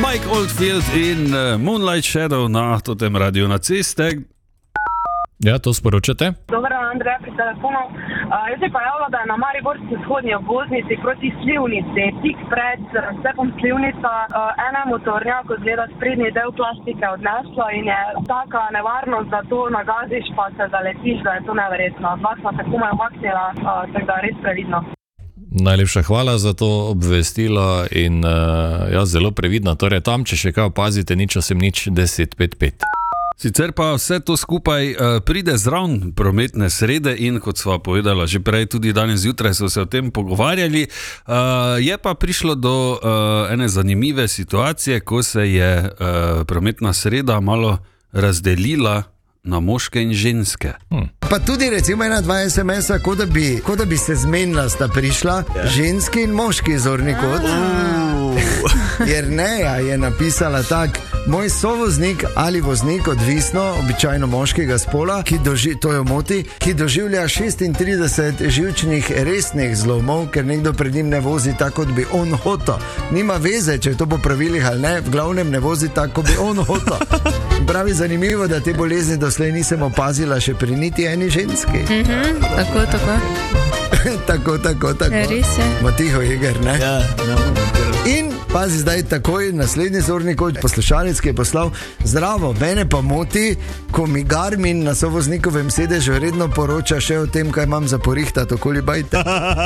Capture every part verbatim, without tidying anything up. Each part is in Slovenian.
Mike Oldfield in uh, Moonlight Shadow na totem radiju na ceste. Ja, to sporočate? Dobar dan, Andreja pri telefonu. Uh, jaz se pa javila, da je na Mariborski vzhodni obvoznici proti Slivnici, tik pred cepom Slivnica, uh, ena motornjaka zgleda sprednji del plastike odnesla in je taka nevarnost, da to nagaziš pa se zaletiš, da je to neverjetno. Dva sva se komaj umaknila, uh, tako da res previdno. Najlepša hvala za to obvestilo in uh, ja, zelo previdno. Torej tam, če še kaj opazite, nič osem nič deset pet pet. Sicer pa vse to skupaj uh, pride zraven prometne srede in kot sva povedala že prej, tudi danes zjutraj so se o tem pogovarjali, uh, je pa prišlo do uh, ene zanimive situacije, ko se je uh, prometna sreda malo razdelila na moške in ženske. Hmm. Pa tudi recimo ena, dva es em es-a, kot da bi, kot da bi se zmenila, sta prišla yeah. ženski in moški zorni kot. Jerneja je napisala tak: moj sovoznik ali voznik, odvisno, običajno moškega spola, ki doži, to jo moti, ki doživlja šestintrideset živčnih resnih zlomov, ker nekdo pred njim ne vozi tako, kot bi on hotel. Nima veze, če je to po pravilih ali ne, v glavnem ne vozi tako, kot bi on hotel. Pravi zanimivo, da te bolezni doslej nisem opazila še pri niti eni ženski. Mhm, tako, tako. tako, tako, tako. Ja, res je. Matiho Jeger, ne? Ja, no. In pazi zdaj takoj naslednji zorni kot poslušalec, ki je poslal: zdravo, mene pa moti, ko mi Garmin na sovoznikovem sedežu redno poroča še o tem, kaj imam za porihtati okoli bajta.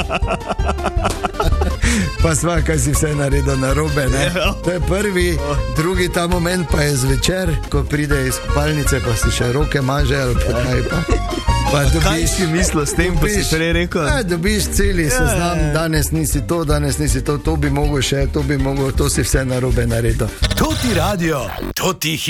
Pa sva, kaj si vse naredil narobe, ne? To je prvi, drugi ta moment pa je zvečer, ko pride iz kopalnice, pa si še roke maže ali pa kaj pa. Pa dobiš, kaj si mislil s tem, dobiš, pa si prej rekel? Ja, dobiš celi seznam, ja, ja. danes nisi to, danes nisi to, to bi mogel še, to bi mogel, to si vse narobe naredil. To ti radio, to ti